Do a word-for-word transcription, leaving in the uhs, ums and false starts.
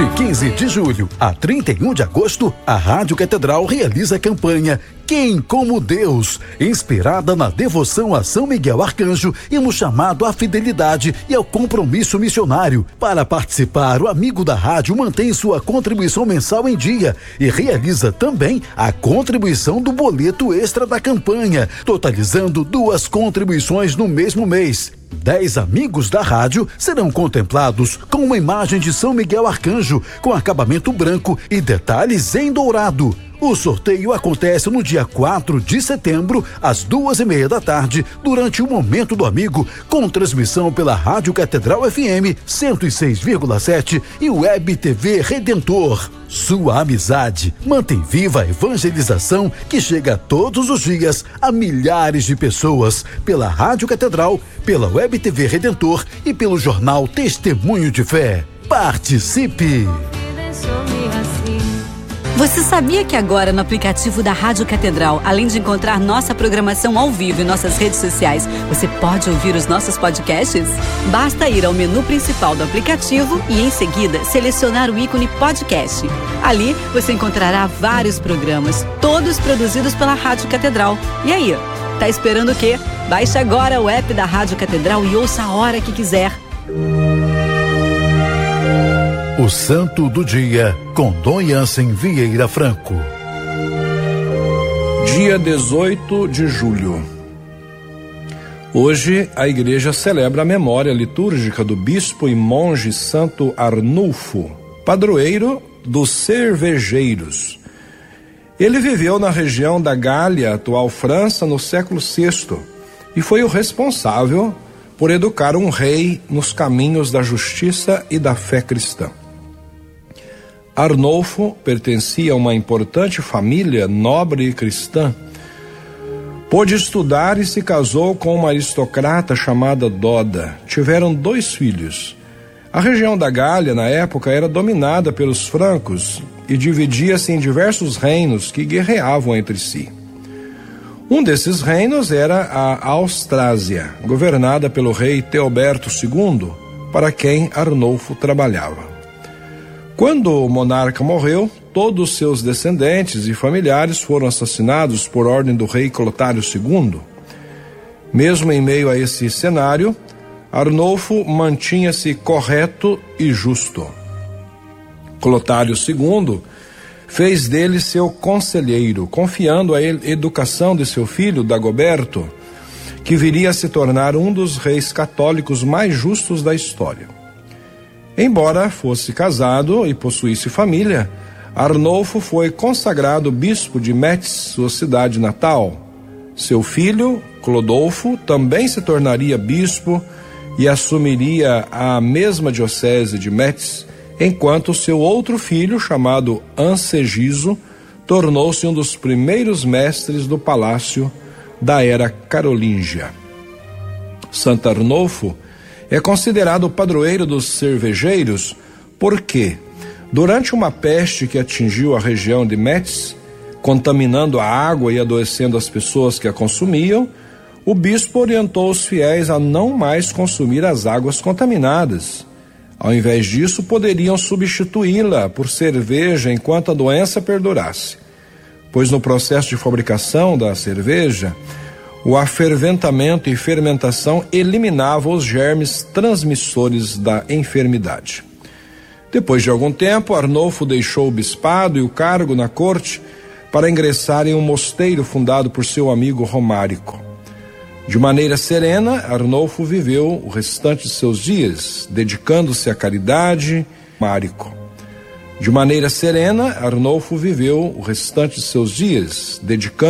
De quinze de julho a trinta e um de agosto, a Rádio Catedral realiza a campanha Quem como Deus, inspirada na devoção a São Miguel Arcanjo e no chamado à fidelidade e ao compromisso missionário. Para participar, o amigo da rádio mantém sua contribuição mensal em dia e realiza também a contribuição do boleto extra da campanha, totalizando duas contribuições no mesmo mês. Dez amigos da rádio serão contemplados com uma imagem de São Miguel Arcanjo com acabamento branco e detalhes em dourado. O sorteio acontece no dia quatro de setembro, às duas e meia da tarde, durante o Momento do Amigo, com transmissão pela Rádio Catedral F M cento e seis vírgula sete e Web T V Redentor. Sua amizade mantém viva a evangelização que chega todos os dias a milhares de pessoas pela Rádio Catedral, pela Web T V Redentor e pelo jornal Testemunho de Fé. Participe! Você sabia que agora no aplicativo da Rádio Catedral, além de encontrar nossa programação ao vivo em nossas redes sociais, você pode ouvir os nossos podcasts? Basta ir ao menu principal do aplicativo e em seguida selecionar o ícone podcast. Ali você encontrará vários programas, todos produzidos pela Rádio Catedral. E aí, tá esperando o quê? Baixe agora o app da Rádio Catedral e ouça a hora que quiser. O Santo do Dia, com Dom Jansen Vieira Franco. Dia dezoito de julho. Hoje a igreja celebra a memória litúrgica do bispo e monge Santo Arnulfo, padroeiro dos cervejeiros. Ele viveu na região da Gália, atual França, no século sexto, e foi o responsável por educar um rei nos caminhos da justiça e da fé cristã. Arnulfo pertencia a uma importante família nobre e cristã. Pôde estudar e se casou com uma aristocrata chamada Doda. Tiveram dois filhos. A região da Gália, na época, era dominada pelos francos e dividia-se em diversos reinos que guerreavam entre si. Um desses reinos era a Austrásia, governada pelo rei Teoberto segundo, para quem Arnulfo trabalhava. Quando o monarca morreu, todos seus descendentes e familiares foram assassinados por ordem do rei Clotário segundo. Mesmo em meio a esse cenário, Arnulfo mantinha-se correto e justo. Clotário segundo fez dele seu conselheiro, confiando a educação de seu filho, Dagoberto, que viria a se tornar um dos reis católicos mais justos da história. Embora fosse casado e possuísse família, Arnulfo foi consagrado bispo de Metz, sua cidade natal. Seu filho, Clodolfo, também se tornaria bispo e assumiria a mesma diocese de Metz, enquanto seu outro filho, chamado Ansegiso, tornou-se um dos primeiros mestres do palácio da era carolíngia. Santo Arnulfo é considerado o padroeiro dos cervejeiros porque, durante uma peste que atingiu a região de Metz, contaminando a água e adoecendo as pessoas que a consumiam, o bispo orientou os fiéis a não mais consumir as águas contaminadas. Ao invés disso, poderiam substituí-la por cerveja enquanto a doença perdurasse, pois no processo de fabricação da cerveja, o aferventamento e fermentação eliminavam os germes transmissores da enfermidade. Depois de algum tempo, Arnulfo deixou o bispado e o cargo na corte para ingressar em um mosteiro fundado por seu amigo Romárico. De maneira serena, Arnulfo viveu o restante de seus dias, dedicando-se à caridade. Romárico. De maneira serena, Arnulfo viveu o restante de seus dias, dedicando